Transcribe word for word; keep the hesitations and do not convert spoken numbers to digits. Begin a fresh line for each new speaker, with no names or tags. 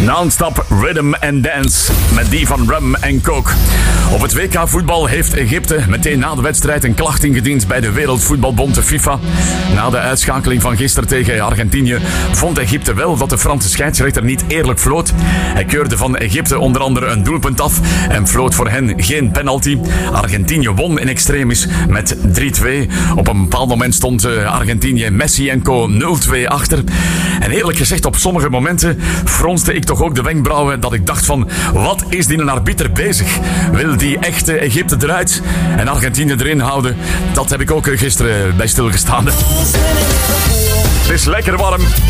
Non-stop rhythm and dance met die van Rum en Coke. Op het W K voetbal heeft Egypte meteen na de wedstrijd een klacht ingediend bij de Wereldvoetbalbond, de FIFA. Na de uitschakeling van gisteren tegen Argentinië vond Egypte wel dat de Franse scheidsrechter niet eerlijk floot. Hij keurde van Egypte onder andere een doelpunt af en floot voor hen geen penalty. Argentinië won in extremis met drie twee. Op een bepaald moment stond Argentinië Messi en co nul twee achter. En eerlijk gezegd, op sommige momenten fronste ik toch ook de wenkbrauwen dat ik dacht van, wat is die een arbiter bezig? Wil die echte Egypte eruit en Argentinië erin houden? Dat heb ik ook gisteren bij stilgestaan. Het is lekker warm.